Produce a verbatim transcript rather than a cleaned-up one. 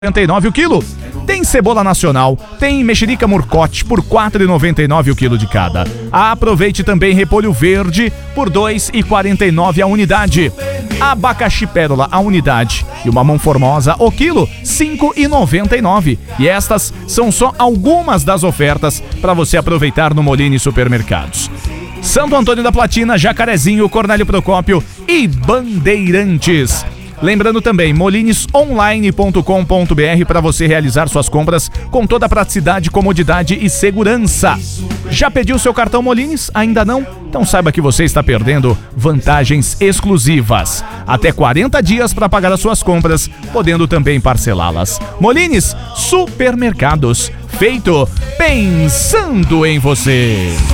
noventa e nove o quilo. Tem cebola nacional, tem mexerica murcote por quatro e noventa e nove o quilo de cada. Aproveite também repolho verde por dois e quarenta e nove a unidade. Abacaxi pérola a unidade e o mamão formosa o quilo cinco e noventa e nove. E estas são só algumas das ofertas para você aproveitar no Molini Supermercados. Santo Antônio da Platina, Jacarezinho, Cornélio Procópio e Bandeirantes. Lembrando também, molines online ponto com ponto br para você realizar suas compras com toda a praticidade, comodidade e segurança. Já pediu seu cartão Molines? Ainda não? Então saiba que você está perdendo vantagens exclusivas. Até quarenta dias para pagar as suas compras, podendo também parcelá-las. Molines Supermercados, feito pensando em você.